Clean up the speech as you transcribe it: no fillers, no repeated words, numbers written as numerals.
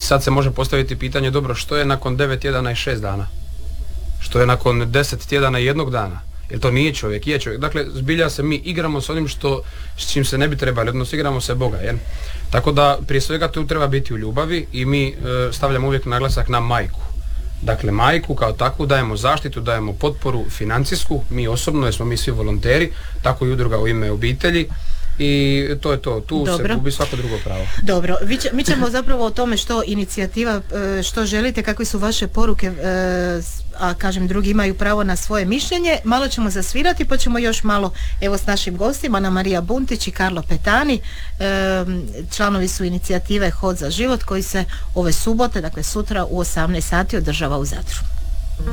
sad se može postaviti pitanje, dobro, što je nakon 9 tjedana i 6 dana? Što je nakon 10 tjedana i 1 dana? Jer to nije čovjek, je čovjek. Dakle, zbilja se mi igramo s onim s čim se ne bi trebali, odnosno igramo se Boga, jer? Tako da, prije svega tu treba biti u ljubavi i mi stavljamo uvijek naglasak na majku. Dakle, majku kao takvu dajemo zaštitu, dajemo potporu financijsku, mi osobno, jer smo mi svi volonteri, tako i udruga U ime obitelji. I to je to, tu se gubi svako drugo pravo. Dobro, mi ćemo zapravo o tome što inicijativa, što želite, kakve su vaše poruke, a kažem drugi imaju pravo na svoje mišljenje. Malo ćemo zasvirati pa ćemo još malo evo s našim gostima, Ana Marija Buntić i Karlo Petani, članovi su inicijative Hod za život koji se ove subote, dakle sutra u 18 sati održava u Zadru.